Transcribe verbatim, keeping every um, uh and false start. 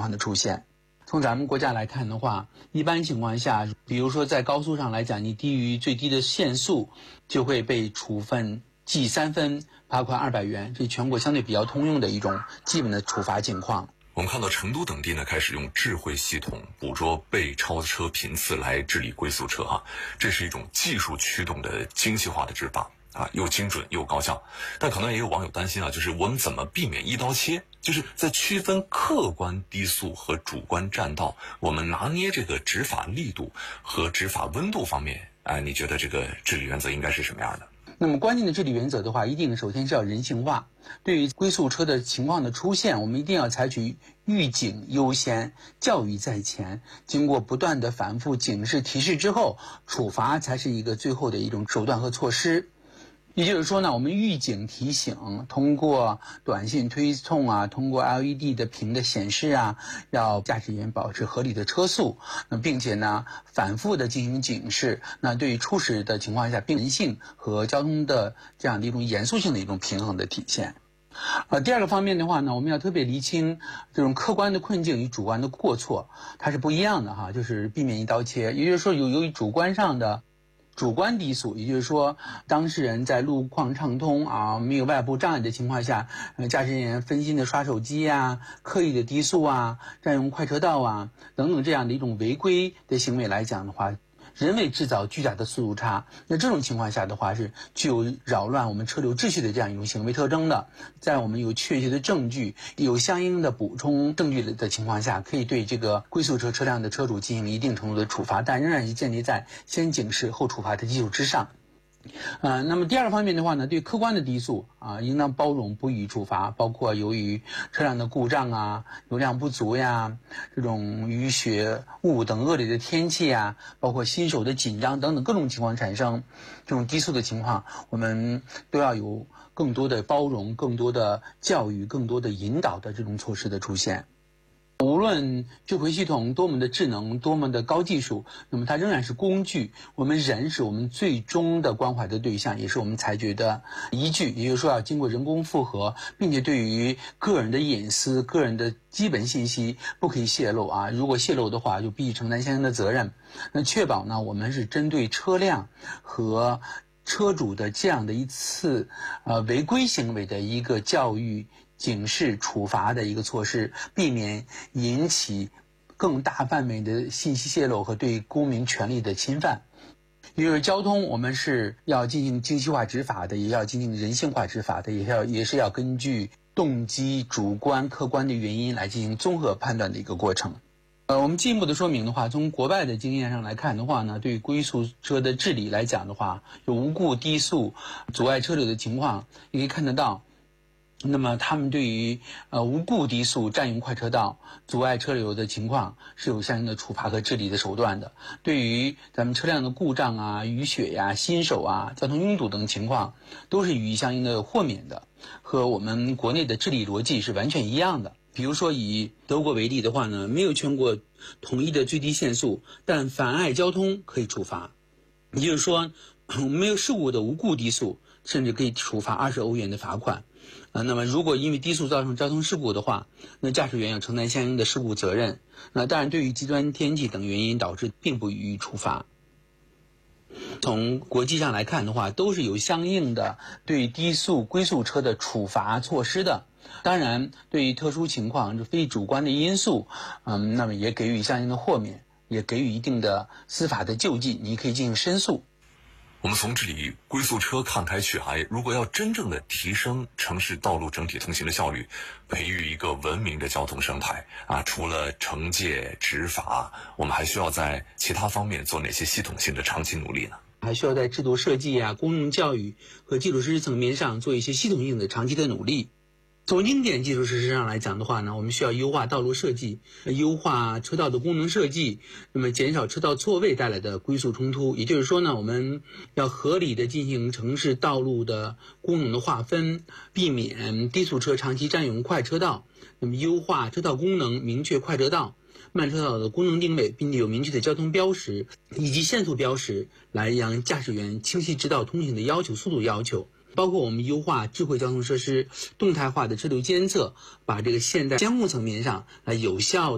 况的出现。从咱们国家来看的话，一般情况下，比如说在高速上来讲，你低于最低的限速，就会被处分记三分，罚款二百元，这是全国相对比较通用的一种基本的处罚情况。 我们看到成都等地呢，开始用智慧系统捕捉被超车频次来治理龟速车哈，这是一种技术驱动的精细化的执法啊，又精准又高效。但可能也有网友担心啊，就是我们怎么避免一刀切？就是在区分客观低速和主观占道，我们拿捏这个执法力度和执法温度方面，哎，你觉得这个治理原则应该是什么样的？ 那么关键的治理原则的话，一定首先是要人性化。对于龟速车的情况的出现，我们一定要采取预警优先，教育在前，经过不断的反复警示提示之后，处罚才是一个最后的一种手段和措施。也就是说呢，我们预警提醒，通过短信推送啊，通过 L E D 的屏的显示啊，要驾驶员保持合理的车速，那并且呢，反复的进行警示。那对于初始的情况下，人性和交通的这样的一种严肃性的一种平衡的体现。呃，第二个方面的话呢，我们要特别厘清这种客观的困境与主观的过错，它是不一样的哈，就是避免一刀切。也就是说，有由于主观上的主观低速，也就是说，当事人在路况畅通啊，没有外部障碍的情况下，呃，驾驶人员分心的刷手机啊，刻意的低速啊，占用快车道啊，等等这样的一种违规的行为来讲的话，人为制造巨大的速度差，那这种情况下的话是具有扰乱我们车流秩序的这样一种行为特征的。在我们有确切的证据、有相应的补充证据的情况下，可以对这个龟速车车辆的车主进行一定程度的处罚，但仍然是建立在先警示后处罚的基础之上。呃，那么第二个方面的话呢，对客观的低速啊，应当包容不予处罚，包括由于车辆的故障啊、油量不足呀、这种雨雪雾等恶劣的天气啊，包括新手的紧张等等各种情况产生这种低速的情况，我们都要有更多的包容、更多的教育、更多的引导的这种措施的出现。无论智慧系统多么的智能，多么的高技术，那么它仍然是工具。我们人是我们最终的关怀的对象，也是我们裁决的依据。也就是说，要经过人工复核，并且对于个人的隐私、个人的基本信息不可以泄露啊。如果泄露的话，就必须承担相应的责任。那确保呢，我们是针对车辆和车主的这样的一次呃违规行为的一个教育、警示、处罚的一个措施，避免引起更大范围的信息泄露和对公民权利的侵犯。因为交通我们是要进行精细化执法的，也要进行人性化执法的，也要也是要根据动机、主观、客观的原因来进行综合判断的一个过程。呃，我们进一步的说明的话，从国外的经验上来看的话呢，对于龟速车的治理来讲的话，有无故低速阻碍车流的情况，你可以看得到。那么他们对于呃无故低速占用快车道、阻碍车流的情况是有相应的处罚和治理的手段的。对于咱们车辆的故障啊、雨雪呀、新手啊、交通拥堵等情况，都是予以相应的豁免的，和我们国内的治理逻辑是完全一样的。比如说以德国为例的话呢，没有全国统一的最低限速，但妨碍交通可以处罚。也就是说，没有事故的无故低速，甚至可以处罚二十欧元的罚款。啊，那么如果因为低速造成交通事故的话，那驾驶员要承担相应的事故责任。那当然，对于极端天气等原因导致，并不予以处罚。从国际上来看的话，都是有相应的对低速龟速车的处罚措施的。当然，对于特殊情况、非主观的因素，嗯，那么也给予相应的豁免，也给予一定的司法的救济，你可以进行申诉。 我们从治理龟速车看开去还，如果要真正的提升城市道路整体通行的效率，培育一个文明的交通生态啊，除了惩戒执法，我们还需要在其他方面做哪些系统性的长期努力呢？ 还需要在制度设计啊、公用教育和基础设施层面上做一些系统性的长期的努力。从硬件基础设施上来讲的话呢，我们需要优化道路设计，优化车道的功能设计，那么减少车道错位带来的龟速冲突。也就是说呢，我们要合理的进行城市道路的功能的划分，避免低速车长期占用快车道。那么优化车道功能，明确快车道、慢车道的功能定位，并且有明确的交通标识以及限速标识，来让驾驶员清晰知道通行的要求、速度要求。包括我们优化智慧交通设施、动态化的车流监测，把这个现在监控层面上来有效